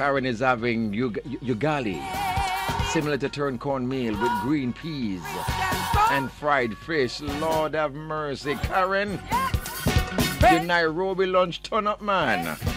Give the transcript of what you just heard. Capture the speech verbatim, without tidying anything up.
Karen is having ug- ugali, similar to turned cornmeal with green peas and fried fish. Lord have mercy, Karen. The Nairobi lunch turn up, man.